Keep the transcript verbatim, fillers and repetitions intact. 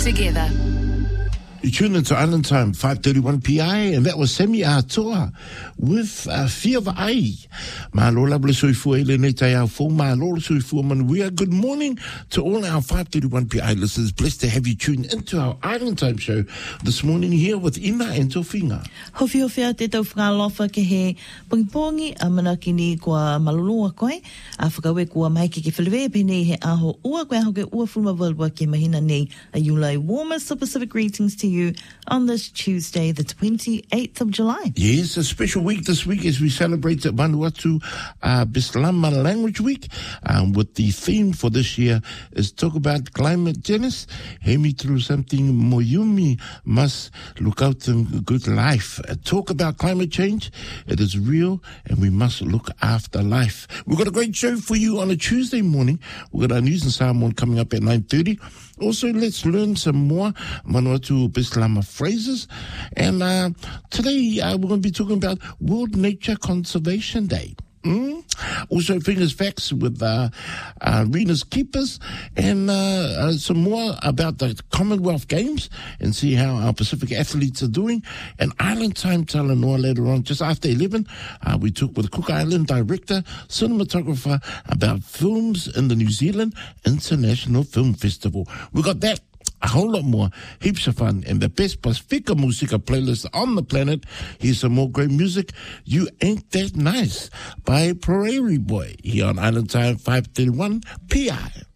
together. You tune into Island Time, five thirty-one P I, and that was Semi Atoa with uh, Fear of Ai. Malola Blesoifua ele nei tai au fo, Malola Soifua manuia. Good morning to all our five thirty-one P I listeners. Blessed to have you tuned into our Island Time show this morning here with Ina and Tofinga. Hofi hofi a te tau whakalofa ke he pongipongi a manakini kua malulua koe, a whakawe kua maike ke whilewe pene he aho ua koe aho ke ua fulma walwa ke mahina nei a Yulai warmest of Pacific greetings to you on this Tuesday, the twenty-eighth of July. Yes, a special week this week as we celebrate the Vanuatu uh, Bislama Language Week, um, with the theme for this year is talk about climate change. Hemi through something Moyumi must look out in good life. Uh, talk about climate change. It is real and we must look after life. We've got a great show for you on a Tuesday morning. We've got our news and Samoan coming up at nine thirty. Also, let's learn some more Vanuatu Bislama phrases. And uh, today uh, we're going to be talking about World Nature Conservation Day. Mm? Also, Fingers Facts with uh, uh, Rena's Keepers, and uh, uh, some more about the Commonwealth Games and see how our Pacific athletes are doing. And Island Time Talanoa later on, just after eleven, uh, we talk with Cook Island director, cinematographer about films in the New Zealand International Film Festival. We got that. A whole lot more, heaps of fun, and the best Pacifica Musica playlist on the planet. Here's some more great music. You Ain't That Nice by Prairie Boy here on Island Time five thirty-one P I.